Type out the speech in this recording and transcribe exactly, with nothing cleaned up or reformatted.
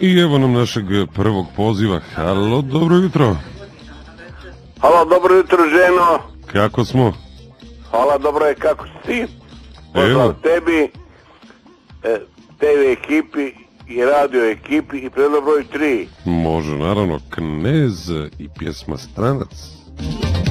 I evo nam našeg prvog poziva. Halo, dobro jutro. Halo, dobro jutro, ženo. Kako smo? Hvala, dobro je, kako si? Pozdrav tebi, te ve ekipi i radio ekipi i predlog broj tri. Može, naravno, Knez i pjesma Stranac.